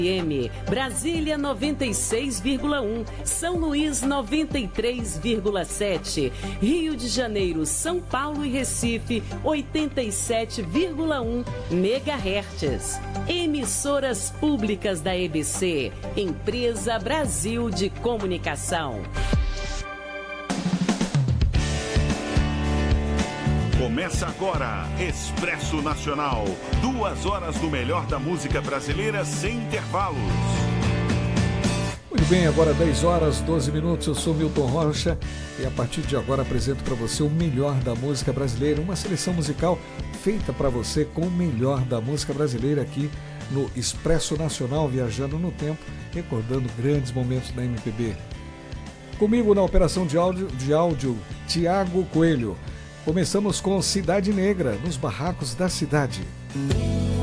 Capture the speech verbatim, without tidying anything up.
M, Brasília noventa e seis vírgula um, São Luís noventa e três vírgula sete, Rio de Janeiro, São Paulo e Recife oitenta e sete vírgula um megahertz. Emissoras públicas da E B C, Empresa Brasil de Comunicação. Começa agora, Expresso Nacional. Duas horas do melhor da música brasileira sem intervalos. Muito bem, agora dez horas, doze minutos. Eu sou Milton Rocha e a partir de agora apresento para você o melhor da música brasileira. Uma seleção musical feita para você com o melhor da música brasileira aqui no Expresso Nacional, viajando no tempo, recordando grandes momentos da M P B. Comigo na operação de áudio, de áudio Tiago Coelho. Começamos com Cidade Negra, nos barracos da cidade.